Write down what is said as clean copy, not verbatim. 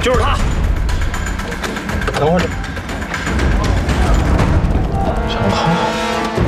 就是他。 等会儿，小康。